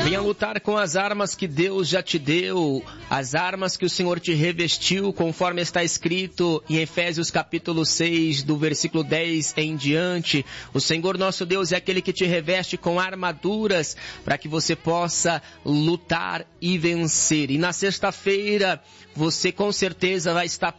Venha lutar com as armas que Deus já te deu, as armas que o Senhor te revestiu, conforme está escrito em Efésios capítulo 6, do versículo 10 em diante. O Senhor nosso Deus é aquele que te reveste com armaduras para que você possa lutar e vencer. E na sexta-feira você com certeza vai estar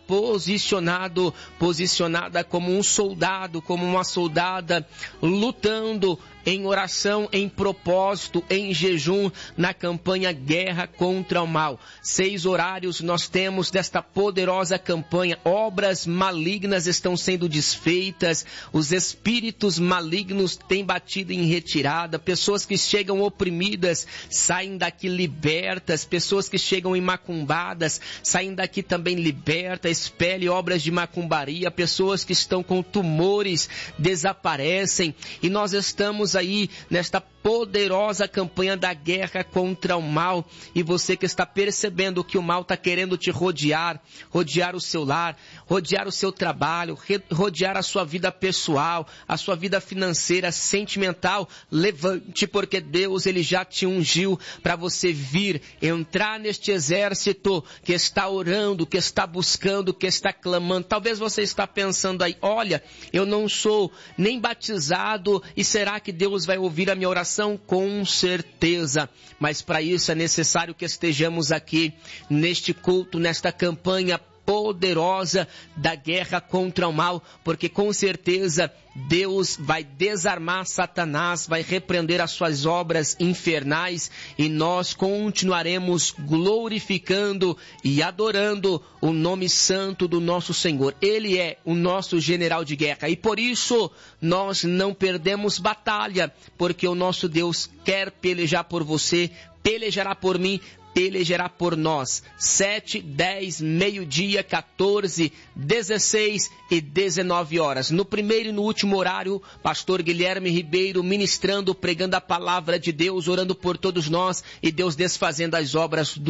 posicionada como um soldado, como uma soldada, lutando em oração, em propósito, em jejum, na campanha Guerra contra o Mal. 6 horários nós temos desta poderosa campanha. Obras malignas estão sendo desfeitas, os espíritos malignos têm batido em retirada, pessoas que chegam oprimidas saem daqui libertas, pessoas que chegam macumbadas saem daqui também libertas, expele obras de macumbaria, pessoas que estão com tumores desaparecem, e nós estamos aí nesta poderosa campanha da guerra contra o mal. E você que está percebendo que o mal está querendo te rodear o seu lar, rodear o seu trabalho, rodear a sua vida pessoal, a sua vida financeira, sentimental, levante, porque Deus ele já te ungiu para você vir, entrar neste exército que está orando, que está buscando, que está clamando. Talvez você está pensando aí, olha, eu não sou nem batizado, e será que Deus vai ouvir a minha oração? Com certeza, mas para isso é necessário que estejamos aqui neste culto, nesta campanha poderosa da guerra contra o mal, porque com certeza Deus vai desarmar Satanás, vai repreender as suas obras infernais, e nós continuaremos glorificando e adorando o nome santo do nosso Senhor. Ele é o nosso general de guerra, e por isso nós não perdemos batalha, porque o nosso Deus quer pelejar por você, pelejará por mim, pelejará por nós. 7, 10, meio-dia, 14, 16 e 19 horas. No primeiro e no último horário, pastor Guilherme Ribeiro ministrando, pregando a palavra de Deus, orando por todos nós, e Deus desfazendo as obras do